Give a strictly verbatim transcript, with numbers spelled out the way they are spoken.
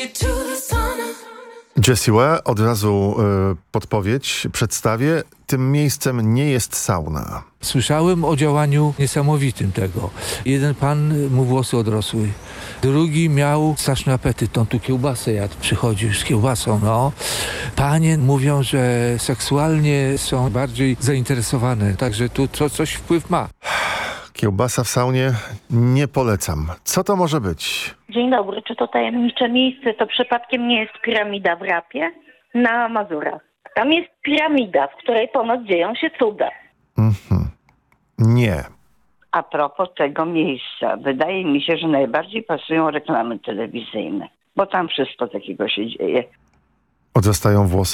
Jessie Ware, od razu y, podpowiedź, przedstawię. Tym miejscem nie jest sauna. Słyszałem o działaniu niesamowitym tego. Jeden pan, mu włosy odrosły. Drugi miał straszny apetyt. On tu kiełbasę jadł, przychodził z kiełbasą, no. Panie mówią, że seksualnie są bardziej zainteresowane, także tu to coś wpływ ma. Kiełbasa w saunie nie polecam. Co to może być? Dzień dobry, czy to tajemnicze miejsce? To przypadkiem nie jest piramida w Rapie? Na Mazurach. Tam jest piramida, w której ponoć dzieją się cuda. Mhm. Nie. A propos tego miejsca, wydaje mi się, że najbardziej pasują reklamy telewizyjne, bo tam wszystko takiego się dzieje. Odrastają włosy?